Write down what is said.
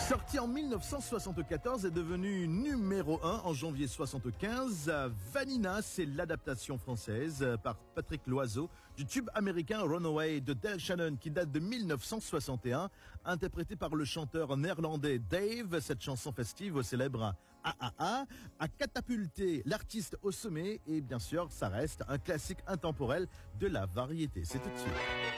Sorti en 1974 et devenu numéro 1 en janvier 75, Vanina, c'est l'adaptation française par Patrick Loiseau du tube américain Runaway de Del Shannon qui date de 1961, interprété par le chanteur néerlandais Dave. Cette chanson festive au célèbre AAA a catapulté l'artiste au sommet et bien sûr, ça reste un classique intemporel de la variété. C'est tout de suite.